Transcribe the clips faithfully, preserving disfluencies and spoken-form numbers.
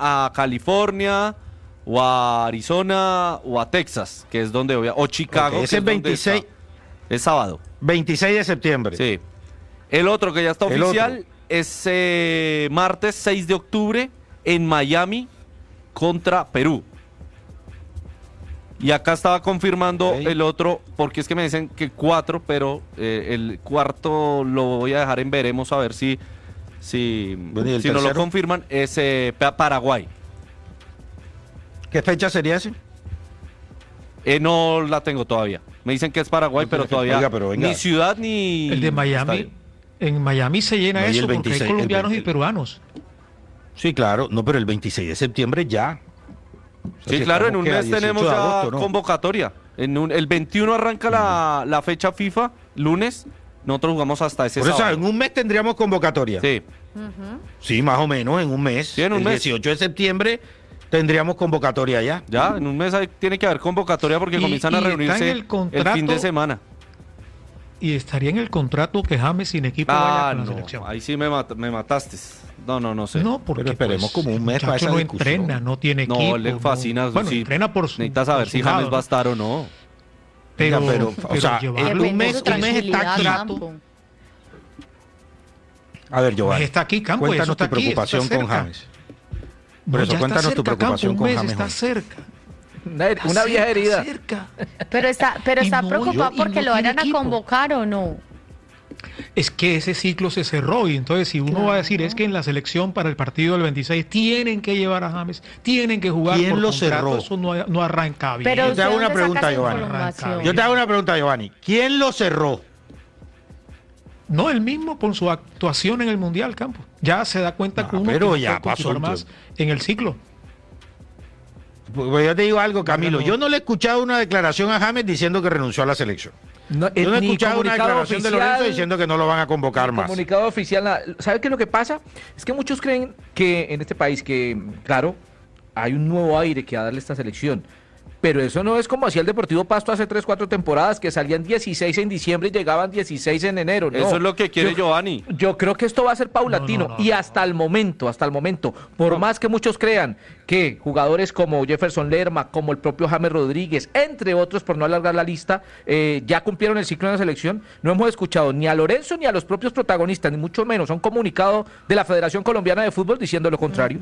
a California o a Arizona o a Texas, que es donde voy a... O Chicago, Okay, ese que es veintiséis... donde está. Es sábado. veintiséis de septiembre. Sí. El otro que ya está El oficial otro. es eh, martes seis de octubre en Miami contra Perú. Y acá estaba confirmando Okay. el otro, porque es que me dicen que cuatro, pero eh, el cuarto lo voy a dejar en veremos a ver si, si, Bueno, ¿y el si nos lo tercero? confirman. Es eh, Pa- Paraguay. ¿Qué fecha sería ese? Eh, no la tengo todavía. Me dicen que es Paraguay, No pero tiene fe- todavía oiga, pero venga. ni ciudad ni... El de Miami, estadio. en Miami se llena No, y el eso porque veintiséis, hay el colombianos veinte. y peruanos. Sí, claro. No, pero el veintiséis de septiembre ya. O sea, Sí, si claro, en estamos, un ¿qué? A mes dieciocho tenemos de ya agosto, ¿no? convocatoria. En un, el veintiuno arranca la, la fecha FIFA, lunes. Nosotros jugamos hasta ese Por eso, sábado. en un mes tendríamos convocatoria. Sí, Sí, más o menos, en un mes. Sí, en un el mes. dieciocho de septiembre tendríamos convocatoria ya. ya, en un mes hay- tiene que haber convocatoria porque Y- comienzan a y está en reunirse el el, contrato- fin de semana. Y estaría en el contrato que James sin equipo vaya Ah, con la no, selección. ahí sí me, mat- me mataste. No, no, no sé. No, porque Pero esperemos pues, como un mes el para muchacho esa no discusión. entrena, no tiene No, equipo. le fascina. Bueno, sí. entrena por su Necesitas saber por si su James lado, va a estar o no. Pero, Oiga, pero, o pero sea, llevarlo- en un mes, un mes está aquí. Campo. A ver, Giovanni, Pues está aquí, Campo, cuéntanos eso está tu aquí, eso preocupación está con cerca. James. No, Por eso, ya está cuéntanos tu cerca, preocupación Campo, con un mes, James está Juan. cerca. Una, Está una vieja cerca, herida. cerca. Pero está, pero Y está no, preocupado yo- y porque no lo vayan tiene a equipo. convocar o no. Es que ese ciclo se cerró y entonces si uno va a decir es que en la selección para el partido del veintiséis tienen que llevar a James, tienen que jugar ¿Quién por lo contrato, cerró? eso no, no arranca bien. Pero Yo te hago ¿usted una dónde saca pregunta, esa Giovanni. información? Yo te hago una pregunta, Giovanni. ¿Quién lo cerró? No, él mismo por su actuación en el Mundial, Campo. Ya se da cuenta Ah, que uno pero tiene ya que continuar pasó el más en el ciclo. Pues yo te digo algo, Camilo. Bueno. Yo no le he escuchado una declaración a James diciendo que renunció a la selección. No, Yo no he ni escuchado una comunicado declaración de oficial, Lorenzo diciendo que no lo van a convocar ni más. comunicado oficial, nada. ¿Sabe qué es lo que pasa? Es que muchos creen que en este país que, claro, hay un nuevo aire que va a darle esta selección. Pero eso no es como hacía el Deportivo Pasto hace tres, cuatro temporadas, que salían dieciséis en diciembre y llegaban dieciséis en enero. No. Eso es lo que quiere Yo- Giovanni. Yo creo que esto va a ser paulatino No, no, no, y no. hasta el momento, hasta el momento, por más que muchos crean que jugadores como Jefferson Lerma, como el propio James Rodríguez, entre otros, por no alargar la lista, eh, ya cumplieron el ciclo en la selección, no hemos escuchado ni a Lorenzo ni a los propios protagonistas, ni mucho menos, un comunicado de la Federación Colombiana de Fútbol diciendo lo contrario.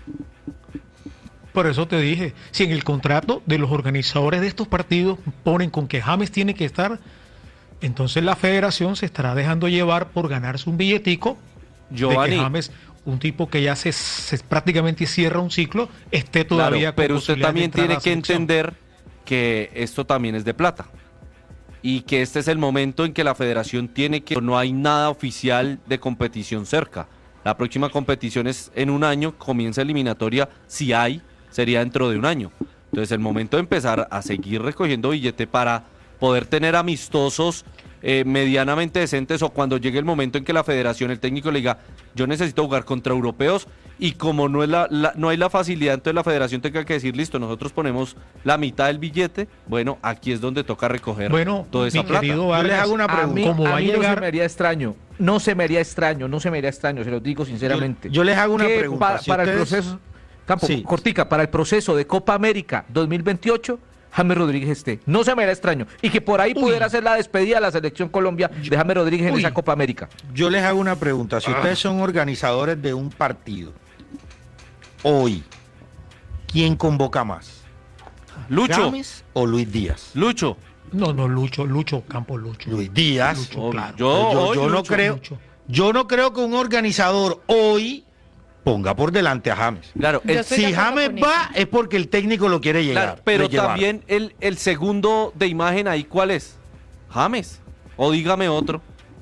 Por eso te dije, si en el contrato de los organizadores de estos partidos ponen con que James tiene que estar, entonces la federación se estará dejando llevar por ganarse un billetico de Giovanni. que James, un tipo que ya se, se prácticamente cierra un ciclo, esté Claro, todavía con pero usted posibilidad de también entrar a tiene la que selección. entender que esto también es de plata y que este es el momento en que la federación tiene que... No hay nada oficial de competición cerca. La próxima competición es en un año, comienza eliminatoria, si hay, sería dentro de un año. Entonces el momento de empezar a seguir recogiendo billete para poder tener amistosos eh, medianamente decentes, o cuando llegue el momento en que la federación, el técnico le diga, yo necesito jugar contra europeos, y como no es la, la- no hay la facilidad, entonces la federación tenga que decir, listo, nosotros ponemos la mitad del billete, bueno, aquí es donde toca recoger Bueno, toda esa mi plata. querido Yo les Vargas, hago una A pregunta. mí, ¿Cómo va a a mí no se llegar? me haría extraño, no se me haría extraño, no se me haría extraño, se los digo sinceramente. Yo- yo les hago una que pregunta, Para, si para el ustedes- proceso, Campo, Sí. cortica, para el proceso de Copa América dos mil veintiocho, James Rodríguez esté. No se me haría extraño. Y que por ahí Uy. pudiera ser la despedida de la selección Colombia de James Rodríguez en Uy. esa Copa América. Yo les hago una pregunta. Si ustedes son organizadores de un partido, hoy, ¿quién convoca más? Lucho, ¿James o Luis Díaz? Lucho. No, no, Lucho, Lucho, Campo, Lucho. Luis Díaz. Lucho, Obvio. claro. Yo, yo hoy, yo no Lucho. creo, Lucho. yo no creo que un organizador hoy ponga por delante a James. Claro, Yo el- estoy de Si acuerdo James con va es porque el técnico lo quiere llegar. claro, pero llevar. también el, el segundo de imagen ahí, ¿cuál es? James. O dígame otro.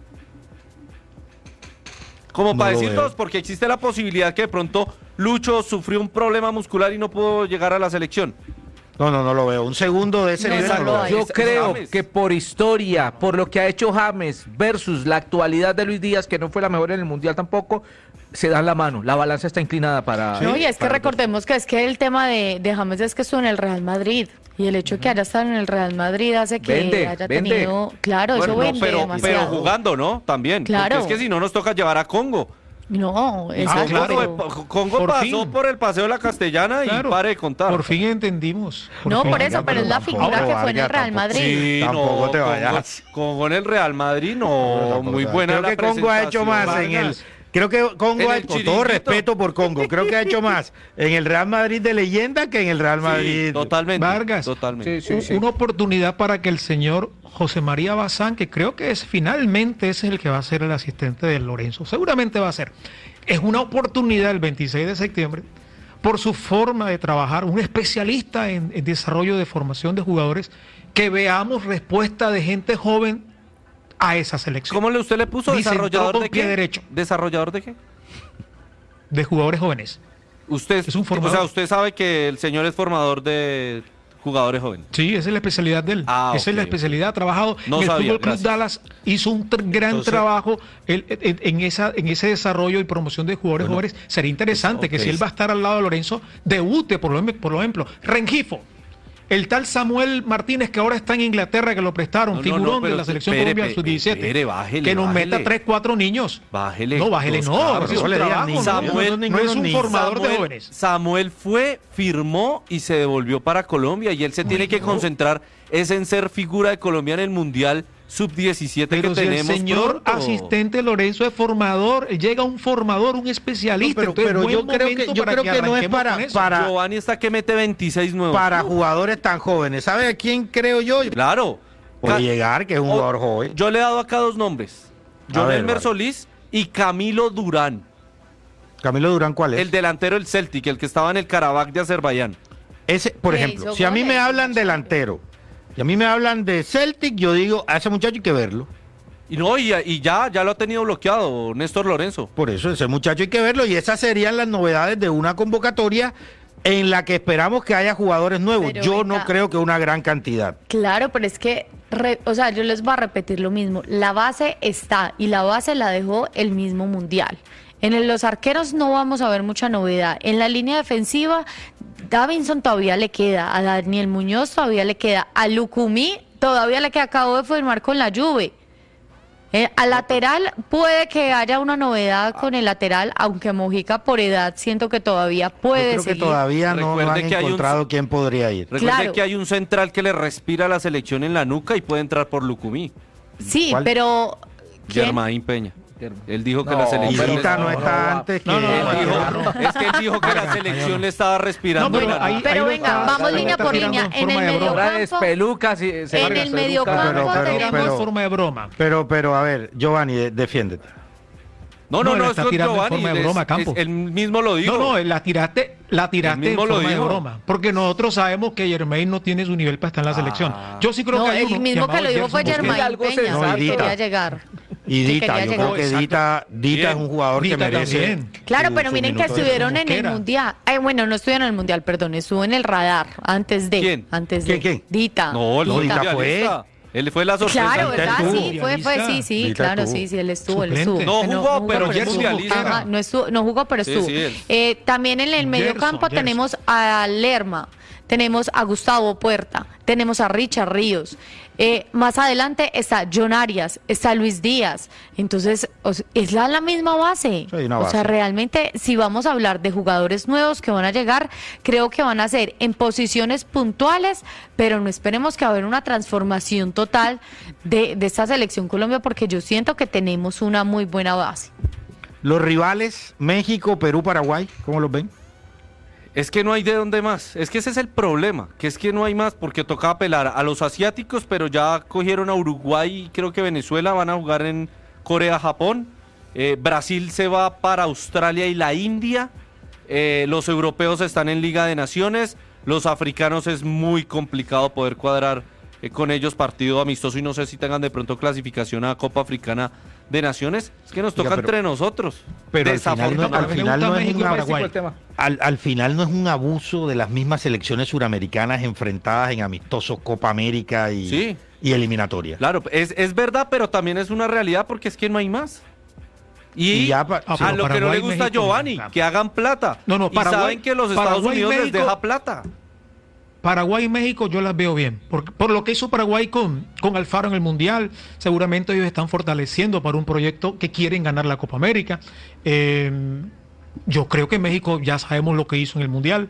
Como No para lo decir veo. dos, porque existe la posibilidad que de pronto Lucho sufrió un problema muscular y no pudo llegar a la selección. No, no, no lo veo. Un segundo de ese No, nivel no no lo lo hay. veo. Yo Es- es creo James. que por historia, por lo que ha hecho James versus la actualidad de Luis Díaz, que no fue la mejor en el Mundial tampoco, se dan la mano. La balanza está inclinada para... No, y es que para- recordemos que es que el tema de, de James es que estuvo en el Real Madrid. Y el hecho de que haya estado en el Real Madrid hace que Vende, haya vende. tenido. Claro, Bueno, eso no, vende pero, pero demasiado. jugando, ¿no? También. Claro. Porque es que si no nos toca llevar a Congo. No, Ah, exacto. claro, pero- eh, Congo Por pasó fin. por el Paseo de la Castellana Claro, y pare de contar. Por fin entendimos. No, fin. por eso, pero es la tampoco, figura que Vargas, fue en el Real tampoco. Madrid. Sí, Tampoco no, te Congo- vayas. Congo en el Real Madrid, no, Tampoco muy te buena Creo la que Congo ha hecho más en el... Vargas. Creo que Congo, En ha, el con todo chiringuito. respeto por Congo, creo que ha hecho más en el Real Madrid de leyenda que en el Real Sí, Madrid. totalmente. Vargas. Totalmente. Sí, sí, U- sí. Una oportunidad para que el señor José María Bazán, que creo que es finalmente ese es el que va a ser el asistente de Lorenzo, seguramente va a ser. Es una oportunidad el veintiséis de septiembre, por su forma de trabajar, un especialista en, en desarrollo de formación de jugadores, que veamos respuesta de gente joven a esa selección. ¿Cómo le usted le puso Ni se entró desarrollador con de pie qué? derecho. ¿Desarrollador de qué? De jugadores jóvenes. Usted Es un o formador. sea, usted sabe que el señor es formador de jugadores jóvenes. Sí, esa es la especialidad de él. Ah, esa es la ok, especialidad. Ha trabajado No en el sabía, Fútbol Club gracias. Dallas. Hizo un tr- gran Entonces- trabajo en, en- en esa, en ese desarrollo y promoción de jugadores Bueno, jóvenes. Sería interesante ok. que si él va a estar al lado de Lorenzo, debute, por, lo, por ejemplo, Rengifo. El tal Samuel Martínez, que ahora está en Inglaterra, que lo prestaron, No, no, figurón no, pero de la selección espere, colombiana espere, sub diecisiete. espere, bájele, que nos bájele. meta tres, cuatro niños. Bájele. No, bájele, dos no. cabros. Ese es no un le digan trabajo, ni ¿no? Samuel, no, ni no es un ninguno, ni- formador de Samuel, jóvenes. Samuel fue, firmó y se devolvió para Colombia y él se tiene que concentrar es en ser figura de Colombia en el Mundial sub diecisiete Pero que si el tenemos señor pronto. asistente Lorenzo es formador, llega un formador, un especialista. No, pero- entonces, pero buen yo creo que- momento yo para creo que no es arranquemos para- con eso. para- Giovanni está que mete veintiséis nuevos. Para jugadores tan jóvenes. ¿Sabe a quién creo yo? Claro. Puede Ca- llegar, que es un o- jugador joven. Yo le he dado acá dos nombres. A John ver, Elmer vale. Solís y Camilo Durán, Camilo Durán, ¿cuál es? el delantero del Celtic, el que estaba en el Karabakh de Azerbaiyán. Ese, por Que ejemplo, hizo si a mí me goles, hablan muchacho. delantero, y a mí me hablan de Celtic, yo digo, a ese muchacho hay que verlo. Y no, y, y ya, ya lo ha tenido bloqueado Néstor Lorenzo. Por eso, ese muchacho hay que verlo, y esas serían las novedades de una convocatoria en la que esperamos que haya jugadores nuevos. Pero yo venga. no creo que una gran cantidad. Claro, pero es que, re- o sea, yo les voy a repetir lo mismo. La base está y la base la dejó el mismo Mundial. En el- los arqueros no vamos a ver mucha novedad. En la línea defensiva, Davinson todavía le queda, a Daniel Muñoz todavía le queda, a Lucumí todavía le queda, acabó de firmar con la Juve. Eh, al lateral puede que haya una novedad con el lateral, aunque Mojica por edad siento que todavía Yo puede creo que seguir. todavía no, no Recuerde han que hay un- encontrado quién podría ir. Recuerde Claro. que hay un central que le respira a la selección en la nuca y puede entrar por Lucumí. Sí, ¿Cuál? pero ¿quién? Germain Peña. Él dijo que No, la Y selección... pero Dita le- no no, está no, antes que... no, no, Él no, dijo- no, no. es que él dijo que la Vargas, selección no. le estaba respirando. No, pero en la ahí- nuca. Pero lo venga, está- vamos lo línea está por tirando línea. en En forma el de medio broma. Ahora es campo- pelucas y se En Vargas, el pelucas. mediocampo Pero- pero- tenemos- pero- en forma de broma. Pero, pero, a ver, Giovanni, de- defiéndete. No, No, no, la no, está es con tirando en Giovanni. forma de es- broma, es- Campo. él mismo lo dijo. No, no, la tiraste, la tiraste en mismo lo forma de dijo. broma. Porque nosotros sabemos que Germain no tiene su nivel para estar en la selección. Yo sí creo No, que hay el uno mismo que llamado lo dijo fue Gerson Germain algo Peña, sensato. No, y que Dita. quería llegar. Y Que Dita, quería yo llegar. creo que Exacto. Dita, Dita Bien. es un jugador Dita que merece. también. Claro, su- pero su miren que minuto de- estuvieron en el Mosquera. mundial. Ay, bueno, no estuvieron en el mundial, perdón, estuvo en el radar antes de. ¿Quién? Antes ¿Quién, de. quién? Dita. No, el No, Dita Dita fue. mundialista. Él fue la sorpresa. Claro, Dita ¿verdad? estuvo. Sí, fue, fue, sí, sí, Dita claro, estuvo. sí, sí, él estuvo, él Suplente. estuvo. No jugó, pero fue estuvo. mundialista. Ajá, no, estuvo, no jugó, pero Sí, estuvo. sí, él. Eh, también en el medio Gerson, campo Gerson. tenemos a Lerma, tenemos a Gustavo Puerta, tenemos a Richard Ríos. Eh, más adelante está John Arias, está Luis Díaz. Entonces, o sea, es la, la misma base. Sí, una O sea, base. realmente, si vamos a hablar de jugadores nuevos que van a llegar, creo que van a ser en posiciones puntuales, pero no esperemos que va a haber una transformación total de, de esta selección Colombia, porque yo siento que tenemos una muy buena base. Los rivales, México, Perú, Paraguay, ¿cómo los ven? Es que no hay de dónde más. Es que ese es el problema. Que es que no hay más porque toca apelar a los asiáticos, pero ya cogieron a Uruguay y creo que Venezuela van a jugar en Corea, Japón. Eh, Brasil se va para Australia y la India. Eh, los europeos están en Liga de Naciones. Los africanos es muy complicado poder cuadrar eh, con ellos partido amistoso y no sé si tengan de pronto clasificación a Copa Africana de Naciones. Es que nos toca Oiga, pero- entre nosotros. pero al final no- al Desafortunadamente. final no es México y una- Paraguay. el tema. Al, al final no es un abuso de las mismas selecciones suramericanas enfrentadas en amistosos Copa América y, Sí. y eliminatoria. Claro, es, es verdad, pero también es una realidad porque es que no hay más. Y, Y ya pa- Ah, a pero lo que no Paraguay, le gusta a México, Giovanni, claro. que hagan plata. No, no, y Paraguay- saben que los Estados Paraguay, Unidos les México- deja plata. Paraguay y México yo las veo bien, por, por lo que hizo Paraguay con, con Alfaro en el Mundial, seguramente ellos están fortaleciendo para un proyecto que quieren ganar la Copa América. Eh, yo creo que México ya sabemos lo que hizo en el Mundial.